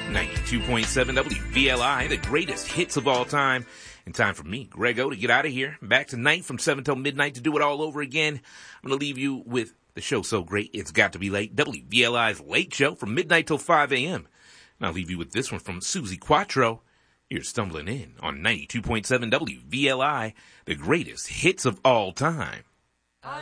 92.7 WVLI, the greatest hits of all time. And time for me, Grego, to get out of here. Back tonight from 7 till midnight to do it all over again. I'm going to leave you with the show so great, it's got to be late. WVLI's Late Show from midnight till 5 a.m. And I'll leave you with this one from Susie Quattro. You're stumbling in on 92.7 WVLI, the greatest hits of all time.